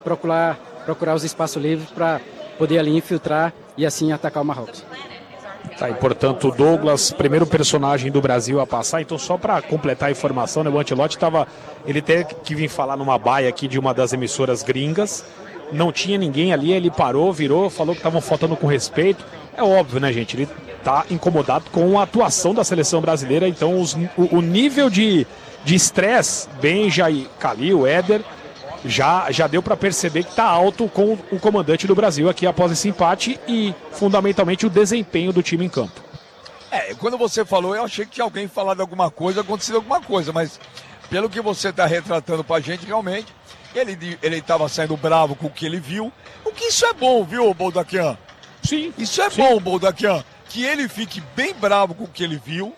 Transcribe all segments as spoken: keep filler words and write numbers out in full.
procurar, procurar os espaços livres para poder ali infiltrar e assim atacar o Marrocos. Tá, e portanto o Douglas, primeiro personagem do Brasil a passar. Então só para completar a informação, né, o Ancelotti estava, ele teve que vir falar numa baia aqui de uma das emissoras gringas, não tinha ninguém ali, ele parou, virou, falou que estavam faltando com respeito. É óbvio, né, gente, ele está incomodado com a atuação da seleção brasileira. Então os, o, o nível de de estresse, Benja e Calil, Éder, já, já deu para perceber que está alto com o comandante do Brasil aqui após esse empate e, fundamentalmente, o desempenho do time em campo. É, quando você falou, eu achei que tinha alguém falado alguma coisa, acontecido alguma coisa, mas pelo que você está retratando pra gente, realmente, ele ele estava saindo bravo com o que ele viu, o que isso é bom, viu, Boldaquian? Sim. Isso é sim. bom, Boldaquian, que ele fique bem bravo com o que ele viu,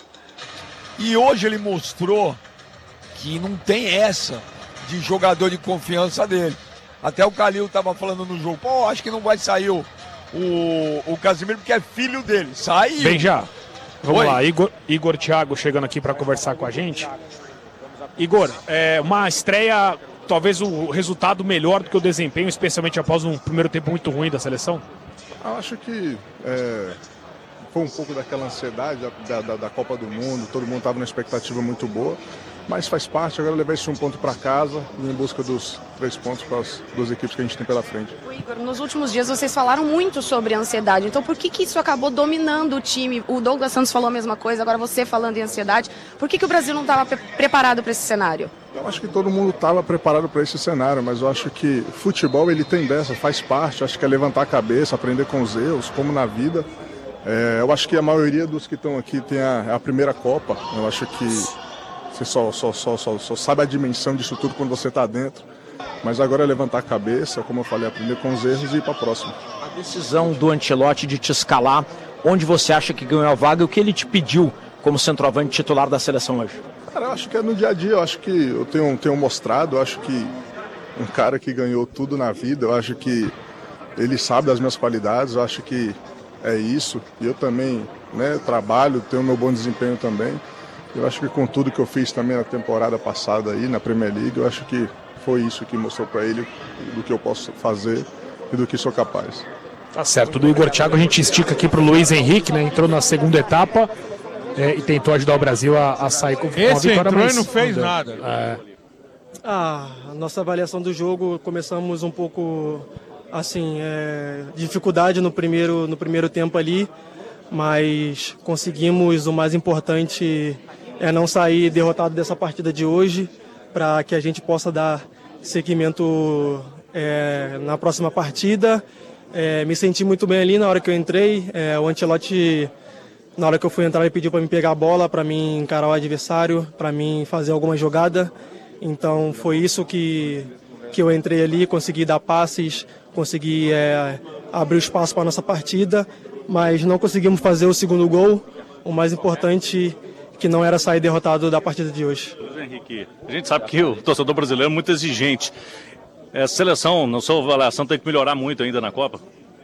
e hoje ele mostrou que não tem essa de jogador de confiança dele. Até o Calil estava falando no jogo, pô, acho que não vai sair o, o, o Casimiro porque é filho dele. Saiu. Bem já. Vamos Oi. lá, Igor, Igor Thiago chegando aqui para conversar com a gente. Igor, é uma estreia, talvez o resultado melhor do que o desempenho, especialmente após um primeiro tempo muito ruim da seleção? Eu acho que é, foi um pouco daquela ansiedade da, da, da Copa do Mundo, todo mundo estava numa expectativa muito boa. Mas faz parte, agora levar esse um ponto para casa e em busca dos três pontos para as duas equipes que a gente tem pela frente. O Igor, nos últimos dias vocês falaram muito sobre ansiedade, então por que, que isso acabou dominando o time? O Douglas Santos falou a mesma coisa, agora você falando em ansiedade. Por que, que o Brasil não estava pre- preparado para esse cenário? Eu acho que todo mundo estava preparado para esse cenário, mas eu acho que futebol ele tem dessa, faz parte, acho que é levantar a cabeça, aprender com os erros, como na vida. É, eu acho que a maioria dos que estão aqui tem a, a primeira Copa, eu acho que você só, só, só, só, só sabe a dimensão disso tudo quando você está dentro. Mas agora é levantar a cabeça, como eu falei, aprender com os erros e ir para a próxima. A decisão do Ancelotti de te escalar, onde você acha que ganhou a vaga e o que ele te pediu como centroavante titular da seleção hoje? Cara, eu acho que é no dia a dia, eu acho que eu tenho, tenho mostrado, eu acho que um cara que ganhou tudo na vida, eu acho que ele sabe das minhas qualidades, eu acho que é isso. E eu também, né, trabalho, tenho meu bom desempenho também. Eu acho que com tudo que eu fiz também na temporada passada aí, na Premier League, eu acho que foi isso que mostrou para ele do que eu posso fazer e do que sou capaz. Tá certo, do Igor Thiago a gente estica aqui para o Luiz Henrique, né? Entrou na segunda etapa é, e tentou ajudar o Brasil a, a sair com, com a Esse vitória, entrou mas e não fez deu. nada. É. Ah, a nossa avaliação do jogo, começamos um pouco, assim, é, dificuldade no primeiro, no primeiro tempo ali, mas conseguimos o mais importante, é não sair derrotado dessa partida de hoje, para que a gente possa dar seguimento é, na próxima partida. É, me senti muito bem ali na hora que eu entrei. É, o Ancelotti, na hora que eu fui entrar, ele pediu para mim pegar a bola, para mim encarar o adversário, para mim fazer alguma jogada. Então foi isso que, que eu entrei ali, consegui dar passes, consegui é, abrir o espaço para a nossa partida, mas não conseguimos fazer o segundo gol. O mais importante que não era sair derrotado da partida de hoje. Henrique, a gente sabe que o torcedor brasileiro é muito exigente. A seleção, na sua avaliação, tem que melhorar muito ainda na Copa?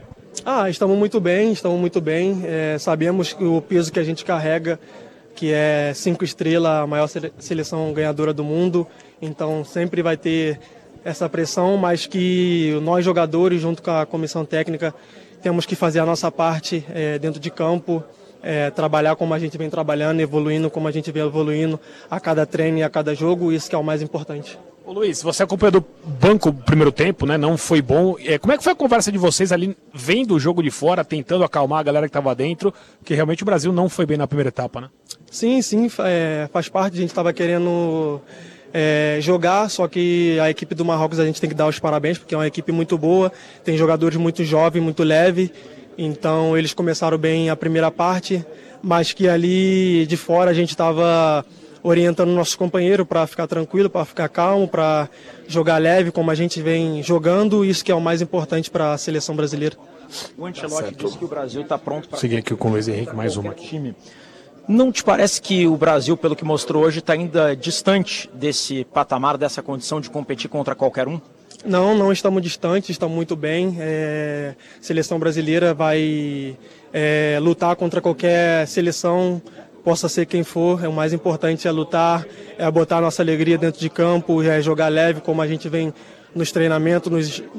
Ah, estamos muito bem, estamos muito bem. É, sabemos que o peso que a gente carrega, que é cinco estrelas, a maior seleção ganhadora do mundo, então sempre vai ter essa pressão, mas que nós jogadores, junto com a comissão técnica, temos que fazer a nossa parte é, dentro de campo, É, trabalhar como a gente vem trabalhando, evoluindo como a gente vem evoluindo a cada treino e a cada jogo, isso que é o mais importante. Ô Luiz, você acompanhou do banco o primeiro tempo, né? Não foi bom. É, como é que foi a conversa de vocês ali, vendo o jogo de fora, tentando acalmar a galera que estava dentro, porque realmente o Brasil não foi bem na primeira etapa, né? Sim, sim, é, faz parte, a gente estava querendo é, jogar, só que a equipe do Marrocos a gente tem que dar os parabéns, porque é uma equipe muito boa, tem jogadores muito jovens, muito leves. Então eles começaram bem a primeira parte, mas que ali de fora a gente estava orientando nossos companheiros para ficar tranquilo, para ficar calmo, para jogar leve como a gente vem jogando, isso que é o mais importante para a seleção brasileira. O Ancelotti disse que o Brasil está pronto para... Seguir aqui com o Luiz Henrique, mais uma aqui. Time. Não te parece que o Brasil, pelo que mostrou hoje, está ainda distante desse patamar, dessa condição de competir contra qualquer um? Não, não estamos distantes, estamos muito bem. É, a seleção brasileira vai é, lutar contra qualquer seleção, possa ser quem for. É, o mais importante é lutar, é botar a nossa alegria dentro de campo, é jogar leve, como a gente vem nos treinamentos, nos,